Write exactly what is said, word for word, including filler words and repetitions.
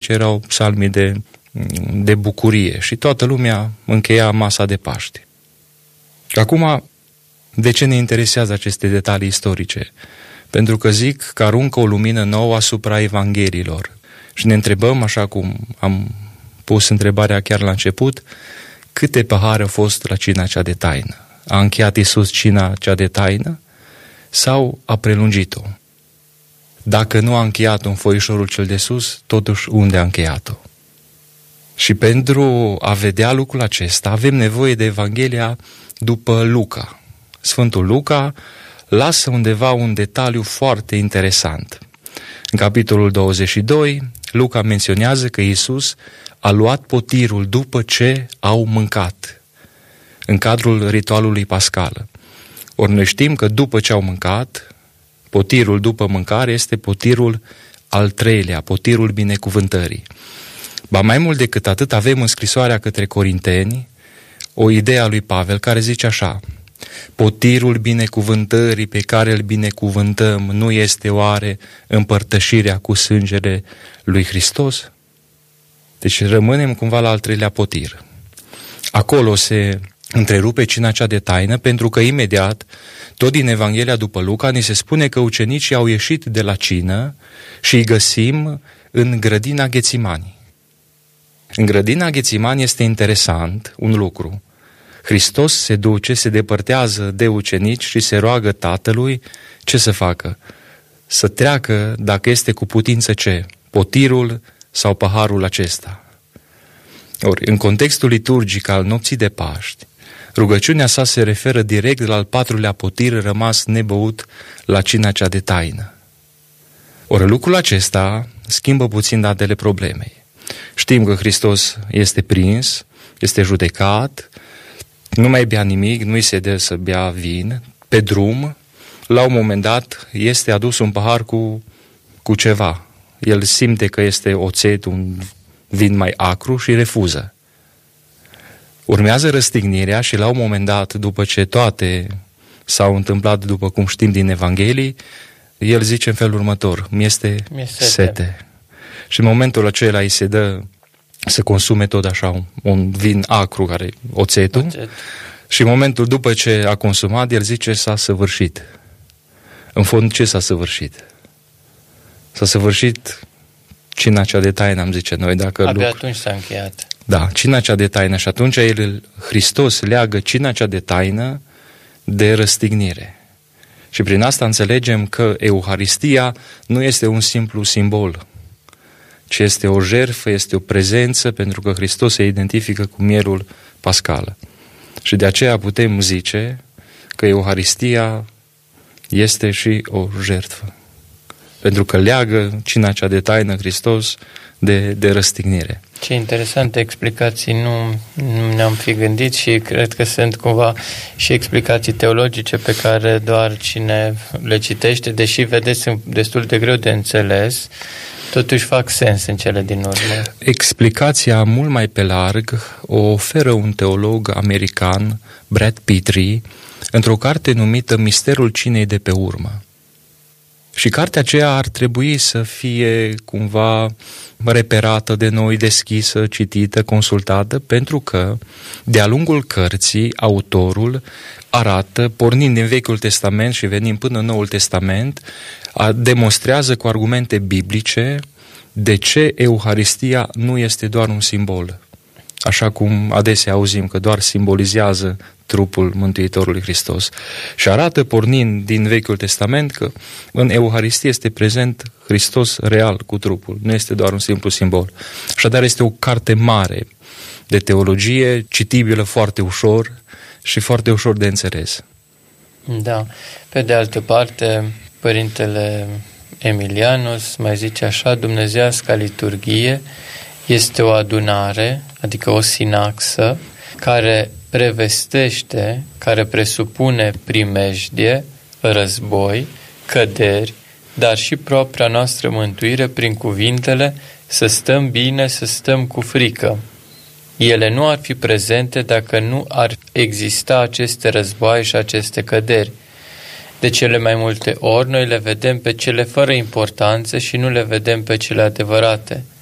erau psalmii de, de bucurie și toată lumea încheia masa de Paști. Acum, de ce ne interesează aceste detalii istorice? Pentru că zic că aruncă o lumină nouă asupra Evangheliilor. Și ne întrebăm, așa cum am pus întrebarea chiar la început, câte pahare au fost la cina cea de taină? A încheiat Iisus cina cea de taină sau a prelungit-o? Dacă nu a încheiat-o în foișorul cel de sus, totuși unde a încheiat-o? Și pentru a vedea lucrul acesta, avem nevoie de Evanghelia după Luca. Sfântul Luca lasă undeva un detaliu foarte interesant. În capitolul douăzeci și doi, Luca menționează că Iisus a luat potirul după ce au mâncat, în cadrul ritualului pascal. Ori noi știm că după ce au mâncat, potirul după mâncare este potirul al treilea, potirul binecuvântării. Ba mai mult decât atât, avem în scrisoarea către Corinteni o idee a lui Pavel care zice așa: potirul binecuvântării pe care îl binecuvântăm nu este oare împărtășirea cu sângele lui Hristos? Deci rămânem cumva la al treilea potir. Acolo se întrerupe cina cea de taină, pentru că imediat, tot din Evanghelia după Luca, ni se spune că ucenicii au ieșit de la cină și îi găsim în grădina Ghețimani. În grădina Ghețimani este interesant un lucru. Hristos se duce, se depărtează de ucenici și se roagă Tatălui ce să facă? Să treacă, dacă este cu putință, ce? Potirul sau paharul acesta. Ori, în contextul liturgic al nopții de Paști, rugăciunea sa se referă direct la al patrulea potir rămas nebăut la cina cea de taină. Ori lucrul acesta schimbă puțin datele problemei. Știm că Hristos este prins, este judecat, nu mai bea nimic, nu-i se dă să bea vin, pe drum, la un moment dat, este adus un pahar cu, cu ceva. El simte că este oțet, un vin mai acru și refuză. Urmează răstignirea și la un moment dat, după ce toate s-au întâmplat, după cum știm din Evanghelii, el zice în felul următor: mi-este sete. sete. Și în momentul acela îi se dă să consume tot așa un, un vin acru, care e oțetul, Oțet. Și în momentul după ce a consumat, el zice s-a săvârșit. În fond, ce s-a săvârșit? S-a săvârșit cina cea de taină, am zice noi. Dacă Abia Luc... atunci s-a încheiat. Da, cina cea de taină. Și atunci el, Hristos leagă cina cea de taină de răstignire. Și prin asta înțelegem că Euharistia nu este un simplu simbol, ci este o jertfă, este o prezență, pentru că Hristos se identifică cu mielul pascal. Și de aceea putem zice că Euharistia este și o jertfă, pentru că leagă cina cea de taină Hristos de, de răstignire. Ce interesante explicații, nu, nu ne-am fi gândit și cred că sunt cumva și explicații teologice pe care doar cine le citește, deși vedeți sunt destul de greu de înțeles, totuși fac sens în cele din urmă. Explicația mult mai pe larg o oferă un teolog american, Brad Petrie, într-o carte numită Misterul cinei de pe urmă. Și cartea aceea ar trebui să fie cumva reperată de noi, deschisă, citită, consultată, pentru că de-a lungul cărții autorul arată, pornind din Vechiul Testament și venind până în Noul Testament, a, demonstrează cu argumente biblice de ce Euharistia nu este doar un simbol, așa cum adesea auzim că doar simbolizează trupul Mântuitorului Hristos. Și arată, pornind din Vechiul Testament, că în Euharistie este prezent Hristos real cu trupul, nu este doar un simplu simbol. Așadar este o carte mare de teologie, citibilă foarte ușor și foarte ușor de înțeles. Da. Pe de altă parte, Părintele Emilianus mai zice așa: dumnezeiasca liturghie este o adunare, adică o sinaxă, care prevestește, care presupune primejdie, război, căderi, dar și propria noastră mântuire prin cuvintele să stăm bine, să stăm cu frică. Ele nu ar fi prezente dacă nu ar exista aceste războaie și aceste căderi. De cele mai multe ori noi le vedem pe cele fără importanță și nu le vedem pe cele adevărate.